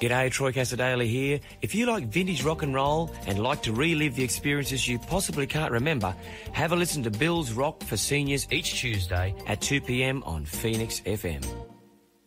G'day, Troy Casadale here. If you like vintage rock and roll and like to relive the experiences you possibly can't remember, have a listen to Bill's Rock for Seniors each Tuesday at 2 p.m. on Phoenix FM.